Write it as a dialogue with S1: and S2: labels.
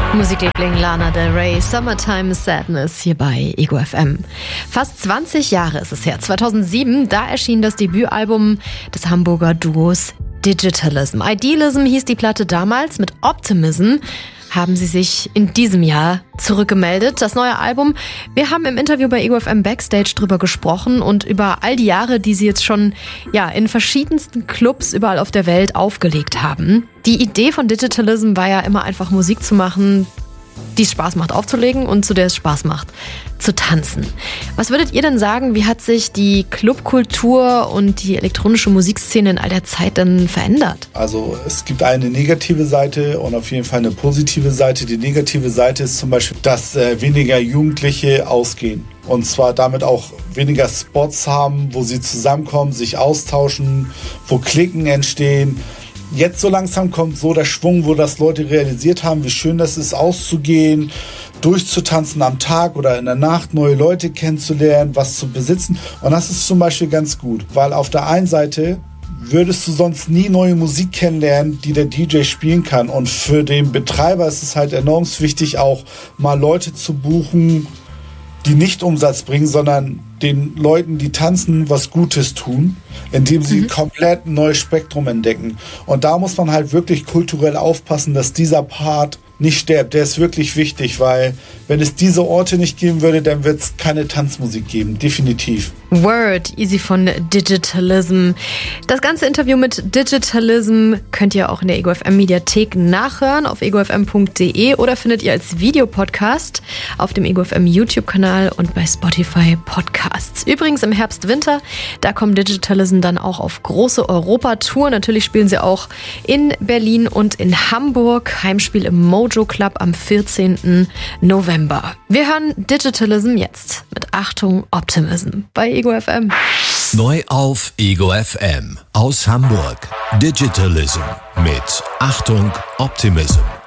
S1: Musikliebling Lana Del Rey, Summertime Sadness hier bei Ego FM. Fast 20 Jahre ist es her. 2007, da erschien das Debütalbum des Hamburger Duos Digitalism. Idealism hieß die Platte damals. Mit Optimism haben sie sich in diesem Jahr zurückgemeldet. Das neue Album. Wir haben im Interview bei Ego FM Backstage drüber gesprochen und über all die Jahre, die sie jetzt schon in verschiedensten Clubs überall auf der Welt aufgelegt haben. Die Idee von Digitalism war ja immer einfach Musik zu machen, die es Spaß macht aufzulegen und zu der es Spaß macht zu tanzen. Was würdet ihr denn sagen, wie hat sich die Clubkultur und die elektronische Musikszene in all der Zeit denn verändert?
S2: Also es gibt eine negative Seite und auf jeden Fall eine positive Seite. Die negative Seite ist zum Beispiel, dass weniger Jugendliche ausgehen. Und zwar damit auch weniger Spots haben, wo sie zusammenkommen, sich austauschen, wo Klicken entstehen. Jetzt so langsam kommt so der Schwung, wo das Leute realisiert haben, wie schön das ist, auszugehen, durchzutanzen am Tag oder in der Nacht, neue Leute kennenzulernen, was zu besitzen. Und das ist zum Beispiel ganz gut, weil auf der einen Seite würdest du sonst nie neue Musik kennenlernen, die der DJ spielen kann. Und für den Betreiber ist es halt enorm wichtig, auch mal Leute zu buchen, die nicht Umsatz bringen, sondern den Leuten, die tanzen, was Gutes tun, indem sie komplett ein neues Spektrum entdecken. Und da muss man halt wirklich kulturell aufpassen, dass dieser Part nicht stirbt. Der ist wirklich wichtig, weil wenn es diese Orte nicht geben würde, dann wird es keine Tanzmusik geben, definitiv.
S1: Word, Easy von Digitalism. Das ganze Interview mit Digitalism könnt ihr auch in der Ego FM Mediathek nachhören auf egofm.de oder findet ihr als Videopodcast auf dem Ego FM YouTube-Kanal und bei Spotify Podcasts. Übrigens im Herbst-Winter, da kommt Digitalism dann auch auf große Europatour. Natürlich spielen sie auch in Berlin und in Hamburg. Heimspiel im Mojo Club am 14. November. Wir hören Digitalism jetzt mit Achtung Optimism bei Ego FM.
S3: Neu auf Ego FM aus Hamburg. Digitalism mit Achtung Optimism.